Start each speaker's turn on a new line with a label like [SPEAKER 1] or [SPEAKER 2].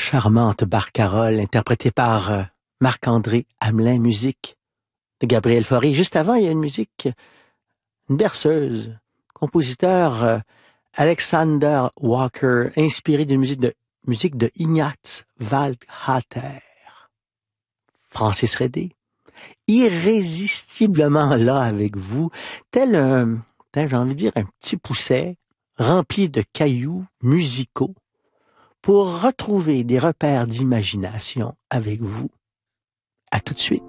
[SPEAKER 1] charmante barcarolle interprétée par Marc-André Hamelin, musique de Gabriel Fauré. Juste avant, il y a une musique, une berceuse, compositeur Alexander Walker, inspiré d'une musique de Ignaz Waldhater. Francis Redé, irrésistiblement là avec vous, tel j'ai envie de dire, un petit pousset rempli de cailloux musicaux pour retrouver des repères d'imagination avec vous. À tout de suite.